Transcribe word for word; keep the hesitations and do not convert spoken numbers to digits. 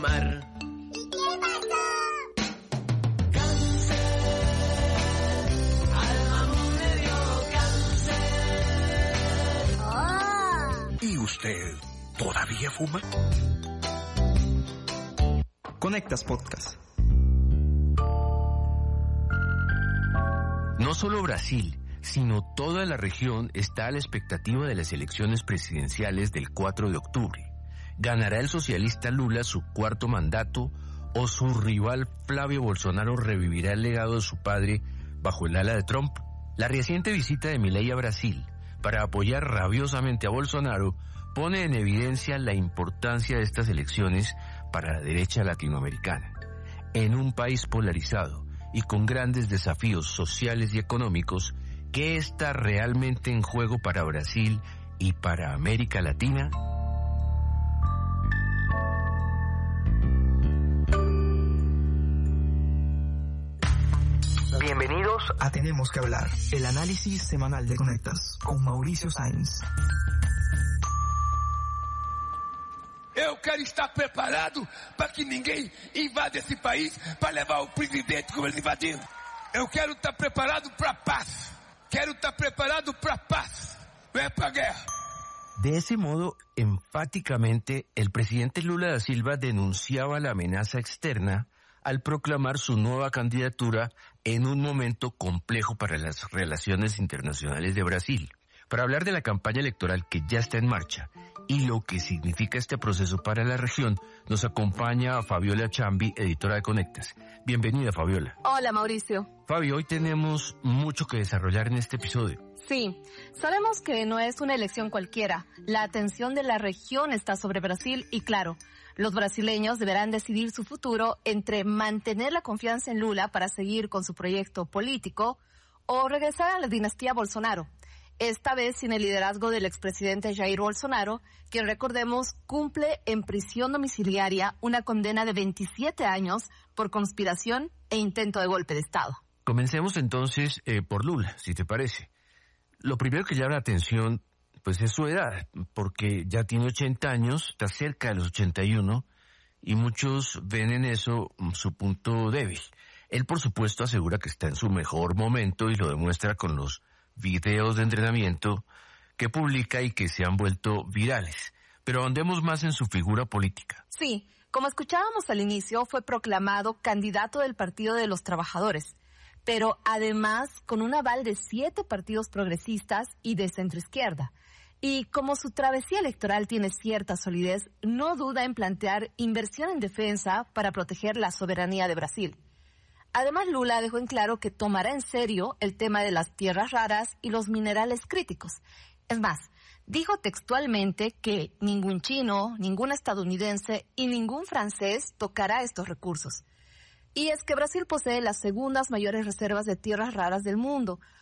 Mar. ¿Y qué pasó? Cáncer, alma me dio cáncer. Oh. ¿Y usted todavía fuma? Conectas Podcast. No solo Brasil, sino toda la región está a la expectativa de las elecciones presidenciales del cuatro de octubre. ¿Ganará el socialista Lula su cuarto mandato o su rival Flavio Bolsonaro revivirá el legado de su padre bajo el ala de Trump? La reciente visita de Milei a Brasil para apoyar rabiosamente a Bolsonaro pone en evidencia la importancia de estas elecciones para la derecha latinoamericana. En un país polarizado y con grandes desafíos sociales y económicos, ¿qué está realmente en juego para Brasil y para América Latina? Bienvenidos a Tenemos que Hablar, el análisis semanal de Conectas, con Mauricio Sainz. Eu quero estar preparado para que ninguém invada esse país para levar o presidente como eles invadiram. Eu quero estar preparado para a paz. Quero estar preparado para a paz. Não é para a guerra. De ese modo, enfáticamente, el presidente Lula da Silva denunciaba la amenaza externa al proclamar su nueva candidatura en un momento complejo para las relaciones internacionales de Brasil. Para hablar de la campaña electoral que ya está en marcha y lo que significa este proceso para la región, nos acompaña Fabiola Chambi, editora de Conectas. Bienvenida, Fabiola. Hola, Mauricio. Fabio, hoy tenemos mucho que desarrollar en este episodio. Sí, sabemos que no es una elección cualquiera. La atención de la región está sobre Brasil y, claro, los brasileños deberán decidir su futuro entre mantener la confianza en Lula para seguir con su proyecto político o regresar a la dinastía Bolsonaro. Esta vez sin el liderazgo del expresidente Jair Bolsonaro, quien, recordemos, cumple en prisión domiciliaria una condena de veintisiete años por conspiración e intento de golpe de Estado. Comencemos entonces eh, por Lula, si te parece. Lo primero que llama la atención, pues, es su edad, porque ya tiene ochenta años, está cerca de los ochenta y uno, y muchos ven en eso su punto débil. Él, por supuesto, asegura que está en su mejor momento y lo demuestra con los videos de entrenamiento que publica y que se han vuelto virales. Pero ahondemos más en su figura política. Sí, como escuchábamos al inicio, fue proclamado candidato del Partido de los Trabajadores, pero además con un aval de siete partidos progresistas y de centroizquierda. Y como su travesía electoral tiene cierta solidez, no duda en plantear inversión en defensa para proteger la soberanía de Brasil. Además, Lula dejó en claro que tomará en serio el tema de las tierras raras y los minerales críticos. Es más, dijo textualmente que ningún chino, ningún estadounidense y ningún francés tocará estos recursos. Y es que Brasil posee las segundas mayores reservas de tierras raras del mundo,